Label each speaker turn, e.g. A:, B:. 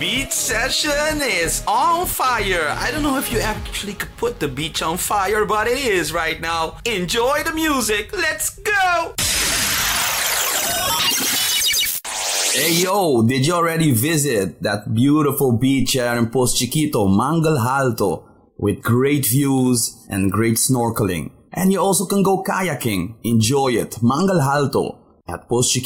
A: beach session is on fire. I don't know if you actually could put the beach on fire, but it is right now. Enjoy the music. Let's go. Hey yo, did you already visit that beautiful beach here in Post Chiquito, Mangal Alto, with great views and great snorkeling? And you also can go kayaking. Enjoy it. Mangal Alto at Post Chiquito.